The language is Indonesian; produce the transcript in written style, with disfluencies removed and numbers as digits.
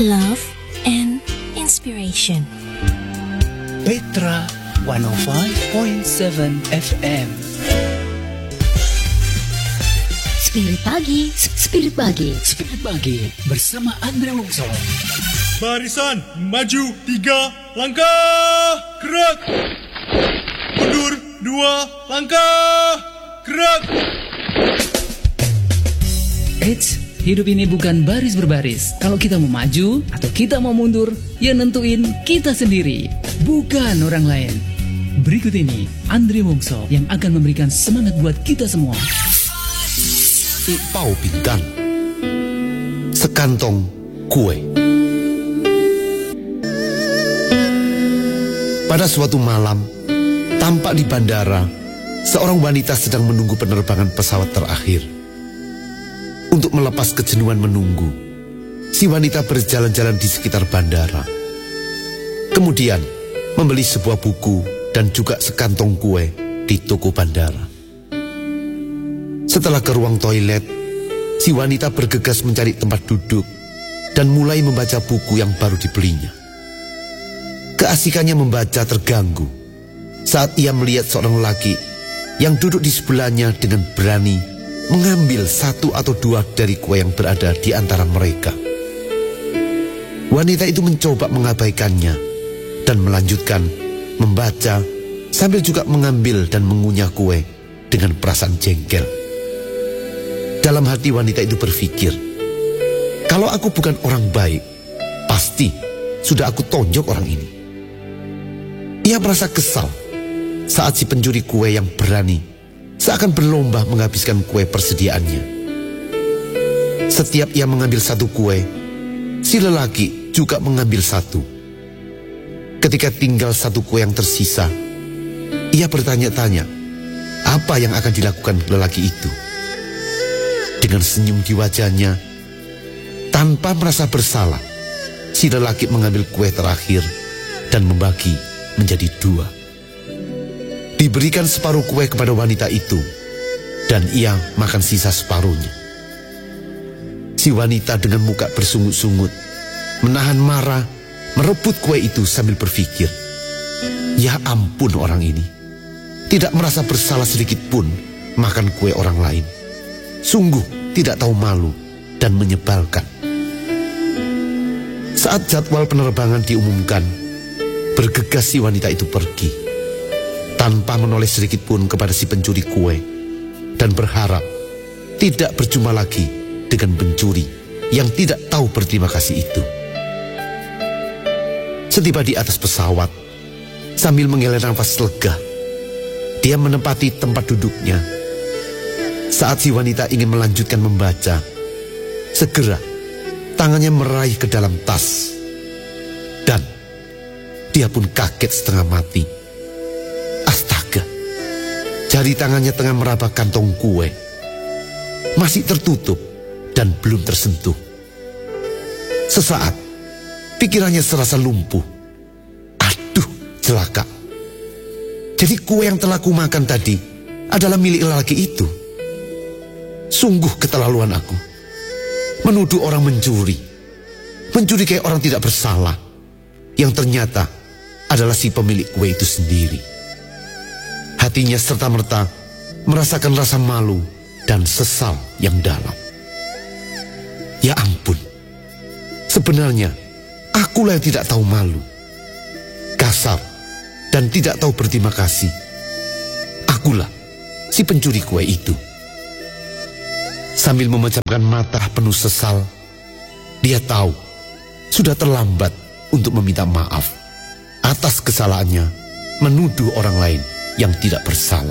love and inspiration. Petra 105.7 FM. Spirit pagi bersama Andre Wongso. Barisan maju 3 langkah, gerak. Mundur 2 langkah, gerak. Eits, hidup ini bukan baris berbaris. Kalau kita mau maju atau kita mau mundur, yang nentuin kita sendiri, bukan orang lain. Berikut ini Andre Wongso yang akan memberikan semangat buat kita semua. Ipau Bintang, sekantong kue. Pada suatu malam, tampak di bandara, seorang wanita sedang menunggu penerbangan pesawat terakhir. Untuk melepas kejenuhan menunggu, si wanita berjalan-jalan di sekitar bandara. Kemudian, membeli sebuah buku dan juga sekantong kue di toko bandara. Setelah ke ruang toilet, si wanita bergegas mencari tempat duduk dan mulai membaca buku yang baru dibelinya. Keasikannya membaca terganggu saat ia melihat seorang lelaki yang duduk di sebelahnya dengan berani mengambil 1 atau 2 dari kue yang berada di antara mereka. Wanita itu mencoba mengabaikannya dan melanjutkan membaca sambil juga mengambil dan mengunyah kue dengan perasaan jengkel. Dalam hati wanita itu berpikir, kalau aku bukan orang baik, pasti sudah aku tonjok orang ini. Ia merasa kesal saat si pencuri kue yang berani seakan berlomba menghabiskan kue persediaannya. Setiap ia mengambil 1 kue, si lelaki juga mengambil 1. Ketika tinggal 1 kue yang tersisa, ia bertanya-tanya, apa yang akan dilakukan lelaki itu? Dengan senyum di wajahnya, tanpa merasa bersalah, si lelaki mengambil kue terakhir dan membagi menjadi 2. Diberikan separuh kue kepada wanita itu, dan ia makan sisa separuhnya. Si wanita dengan muka bersungut-sungut, menahan marah, merebut kue itu sambil berpikir, ya ampun orang ini, tidak merasa bersalah sedikit pun makan kue orang lain. Sungguh tidak tahu malu dan menyebalkan. Saat jadwal penerbangan diumumkan, bergegas si wanita itu pergi, tanpa menoleh sedikit pun kepada si pencuri kue, dan berharap tidak berjumpa lagi dengan pencuri yang tidak tahu berterima kasih itu. Setiba di atas pesawat, sambil menghela nafas lega, dia menempati tempat duduknya. Saat si wanita ingin melanjutkan membaca, segera tangannya meraih ke dalam tas, dan dia pun kaget setengah mati. Astaga, jari tangannya tengah meraba kantong kue, masih tertutup dan belum tersentuh. Sesaat, pikirannya serasa lumpuh. Aduh, celaka. Jadi kue yang telah kumakan tadi adalah milik lelaki itu. Sungguh keterlaluan aku, menuduh orang mencuri kayak orang tidak bersalah, yang ternyata adalah si pemilik kue itu sendiri. Hatinya serta-merta merasakan rasa malu dan sesal yang dalam. Ya ampun, sebenarnya akulah yang tidak tahu malu, kasar, dan tidak tahu berterima kasih. Akulah si pencuri kue itu. Sambil memejamkan mata penuh sesal, dia tahu sudah terlambat untuk meminta maaf atas kesalahannya menuduh orang lain yang tidak bersalah.